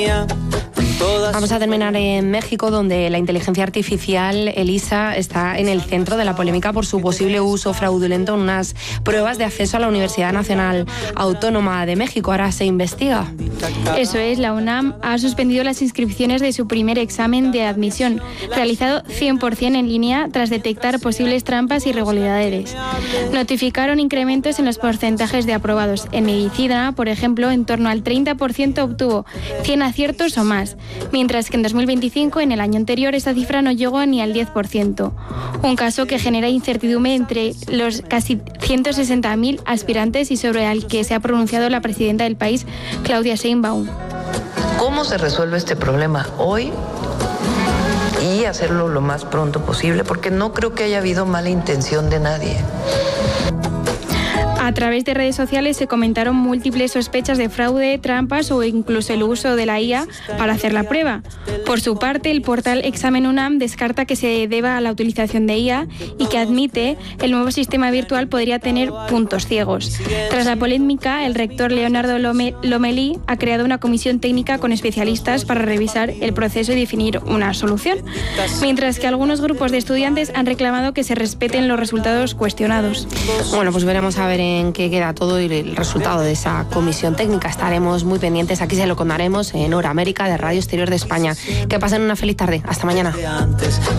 Vamos a terminar en México, donde la inteligencia artificial, ELISA, está en el centro de la polémica por su posible uso fraudulento en unas pruebas de acceso a la Universidad Nacional Autónoma de México. Ahora se investiga. Eso es, la UNAM ha suspendido las inscripciones de su primer examen de admisión, realizado 100% en línea tras detectar posibles trampas y irregularidades. Notificaron incrementos en los porcentajes de aprobados. En medicina, por ejemplo, en torno al 30% obtuvo 100 aciertos o más, mientras que en 2025, en el año anterior, esta cifra no llegó ni al 10%. Un caso que genera incertidumbre entre los casi 160.000 aspirantes y sobre el que se ha pronunciado la presidenta del país, Claudia Sheinbaum. ¿Cómo se resuelve este problema hoy? Y hacerlo lo más pronto posible, porque no creo que haya habido mala intención de nadie. A través de redes sociales se comentaron múltiples sospechas de fraude, trampas o incluso el uso de la IA para hacer la prueba. Por su parte, el portal Examen UNAM descarta que se deba a la utilización de IA y que admite el nuevo sistema virtual podría tener puntos ciegos. Tras la polémica, el rector Leonardo Lomelí ha creado una comisión técnica con especialistas para revisar el proceso y definir una solución, mientras que algunos grupos de estudiantes han reclamado que se respeten los resultados cuestionados. Bueno, pues veremos a ver en qué queda todo y el resultado de esa comisión técnica. Estaremos muy pendientes, aquí se lo contaremos en Hora América de Radio Exterior de España. Que pasen una feliz tarde. Hasta mañana.